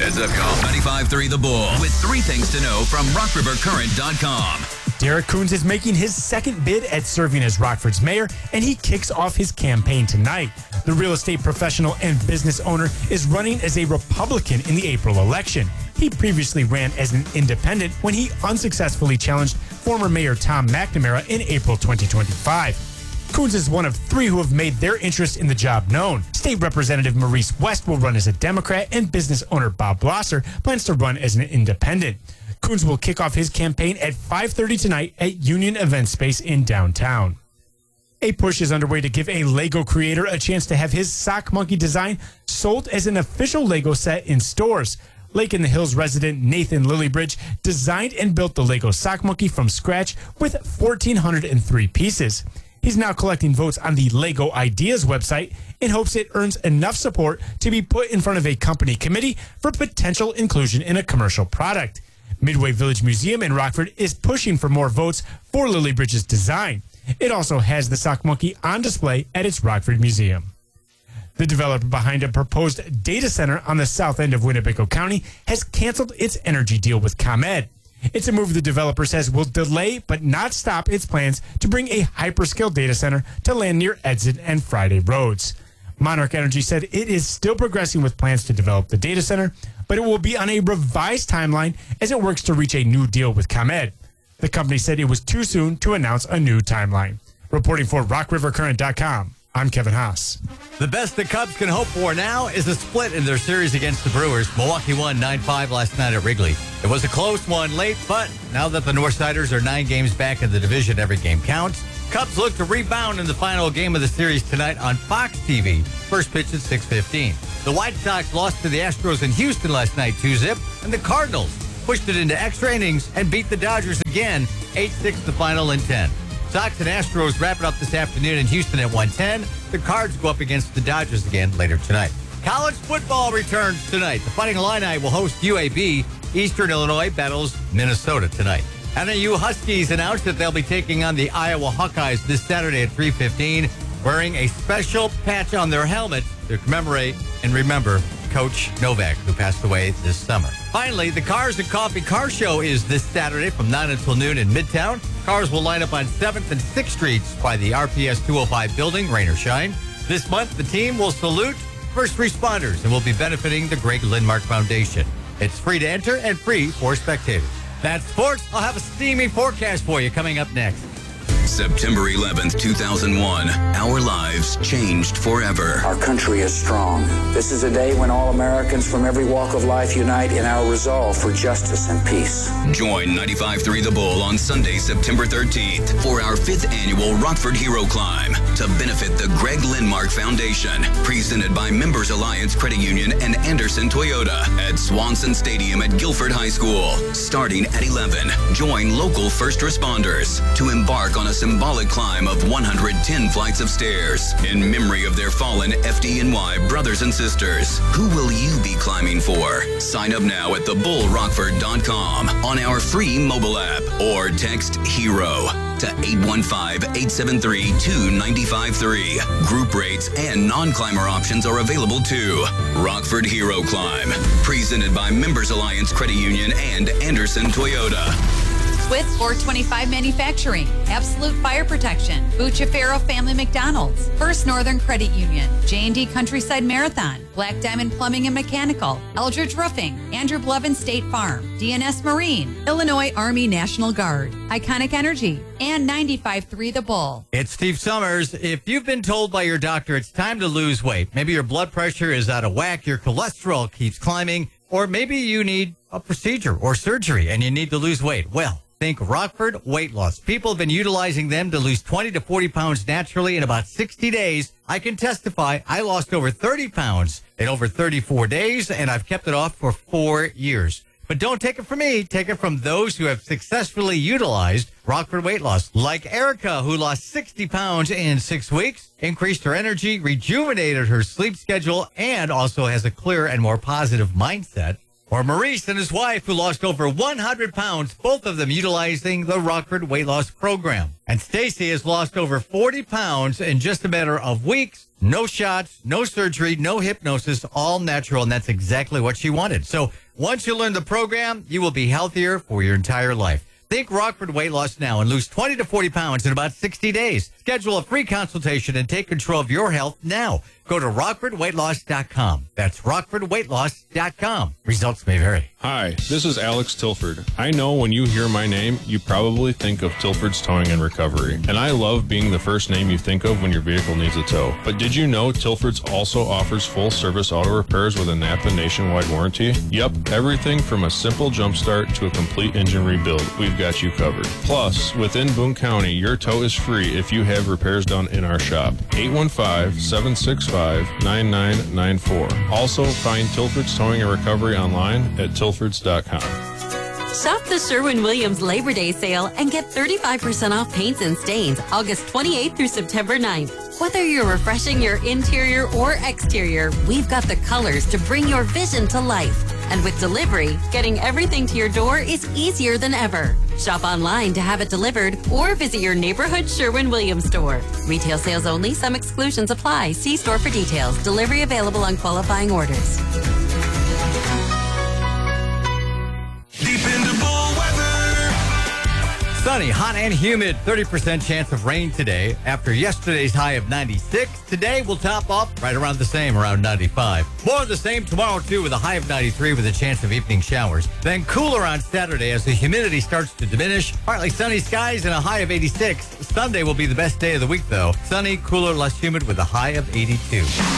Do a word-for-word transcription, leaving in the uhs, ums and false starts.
It's a call. ninety-five three The Bull with three things to know from rock river current dot com. Derek Coons is making his second bid at serving as Rockford's mayor, and he kicks off his campaign tonight. The real estate professional and business owner is running as a Republican in the April election. He previously ran as an independent when he unsuccessfully challenged former Mayor Tom McNamara in April twenty twenty-five. Coons is one of three who have made their interest in the job known. State Representative Maurice West will run as a Democrat, and business owner Bob Blosser plans to run as an independent. Coons will kick off his campaign at five thirty tonight at Union Event Space in downtown. A push is underway to give a Lego creator a chance to have his Sock Monkey design sold as an official Lego set in stores. Lake in the Hills resident Nathan Lillybridge designed and built the Lego Sock Monkey from scratch with one thousand four hundred three pieces. He's now collecting votes on the Lego Ideas website in hopes it earns enough support to be put in front of a company committee for potential inclusion in a commercial product. Midway Village Museum in Rockford is pushing for more votes for Lillybridge's design. It also has the Sock Monkey on display at its Rockford Museum. The developer behind a proposed data center on the south end of Winnebago County has canceled its energy deal with ComEd. It's a move the developer says will delay but not stop its plans to bring a hyperscale data center to land near Edson and Friday roads. Monarch Energy said it is still progressing with plans to develop the data center, but it will be on a revised timeline as it works to reach a new deal with ComEd. The company said it was too soon to announce a new timeline. Reporting for rock river current dot com, I'm Kevin Haas. The best the Cubs can hope for now is a split in their series against the Brewers. Milwaukee won nine five last night at Wrigley. It was a close one late, but now that the Northsiders are nine games back in the division, every game counts. Cubs look to rebound in the final game of the series tonight on Fox T V. First pitch at six fifteen. The White Sox lost to the Astros in Houston last night two zip, and the Cardinals pushed it into extra innings and beat the Dodgers again eight six the final in ten. Sox and Astros wrap it up this afternoon in Houston at one ten. The Cards go up against the Dodgers again later tonight. College football returns tonight. The Fighting Illini will host U A B. Eastern Illinois battles Minnesota tonight. N A U Huskies announced that they'll be taking on the Iowa Hawkeyes this Saturday at three fifteen, wearing a special patch on their helmet to commemorate and remember Coach Novak, who passed away this summer. Finally, the Cars and Coffee Car Show is this Saturday from nine until noon in Midtown. Cars will line up on seventh and sixth Streets by the R P S two oh five building, rain or shine. This month, the team will salute first responders and will be benefiting the Greg Lindmark Foundation. It's free to enter and free for spectators. That's sports. I'll have a steamy forecast for you coming up next. September eleventh, two thousand one. Our lives changed forever. Our country is strong. This is a day when all Americans from every walk of life unite in our resolve for justice and peace. Join ninety-five three The Bull on Sunday, September thirteenth for our fifth annual Rockford Hero Climb to benefit the Greg Lindmark Foundation. Presented by Members Alliance Credit Union and Anderson Toyota at Swanson Stadium at Guilford High School. Starting at eleven, join local first responders to embark on a symbolic climb of one hundred ten flights of stairs in memory of their fallen F D N Y brothers and sisters. Who will you be climbing for? Sign up now at the bull rockford dot com on our free mobile app or text HERO to eight one five, eight seven three, two nine five three. Group rates and non-climber options are available too. Rockford Hero Climb, presented by Members Alliance Credit Union and Anderson Toyota. With four twenty-five Manufacturing, Absolute Fire Protection, Bucciafero Family McDonald's, First Northern Credit Union, J and D Countryside Marathon, Black Diamond Plumbing and Mechanical, Eldridge Roofing, Andrew Blevin State Farm, D N S Marine, Illinois Army National Guard, Iconic Energy, and ninety-five three The Bull. It's Steve Summers. If you've been told by your doctor it's time to lose weight, maybe your blood pressure is out of whack, your cholesterol keeps climbing, or maybe you need a procedure or surgery and you need to lose weight, well, think Rockford Weight Loss. People have been utilizing them to lose twenty to forty pounds naturally in about sixty days. I can testify I lost over thirty pounds in over thirty-four days, and I've kept it off for four years. But don't take it from me. Take it from those who have successfully utilized Rockford Weight Loss, like Erica, who lost sixty pounds in six weeks, increased her energy, rejuvenated her sleep schedule, and also has a clearer and more positive mindset. Or Maurice and his wife, who lost over one hundred pounds, both of them utilizing the Rockford Weight Loss Program. And Stacy has lost over forty pounds in just a matter of weeks. No shots, no surgery, no hypnosis, all natural, and that's exactly what she wanted. So once you learn the program, you will be healthier for your entire life. Think Rockford Weight Loss now and lose twenty to forty pounds in about sixty days. Schedule a free consultation and take control of your health now. Go to rockford weight loss dot com. That's rockford weight loss dot com. Results may vary. Hi, this is Alex Tilford. I know when you hear my name, you probably think of Tilford's Towing and Recovery. And I love being the first name you think of when your vehicle needs a tow. But did you know Tilford's also offers full-service auto repairs with a Napa nationwide warranty? Yep, everything from a simple jump start to a complete engine rebuild, we've got you covered. Plus, within Boone County, your tow is free if you have repairs done in our shop. eight one five, seven six five, nine nine nine four. Also, find Tilford's Towing and Recovery online at tilfords dot com. Shop the Sherwin-Williams Labor Day sale and get thirty-five percent off paints and stains August twenty-eighth through September ninth. Whether you're refreshing your interior or exterior, we've got the colors to bring your vision to life. And with delivery, getting everything to your door is easier than ever. Shop online to have it delivered or visit your neighborhood Sherwin-Williams store. Retail sales only. Some exclusions apply. See store for details. Delivery available on qualifying orders. Dependable weather. Sunny, hot and humid, thirty percent chance of rain today. After yesterday's high of ninety-six, today will top off right around the same, around ninety-five. More of the same tomorrow, too, with a high of ninety-three with a chance of evening showers. Then cooler on Saturday as the humidity starts to diminish. Partly sunny skies and a high of eighty-six. Sunday will be the best day of the week, though. Sunny, cooler, less humid with a high of eighty-two.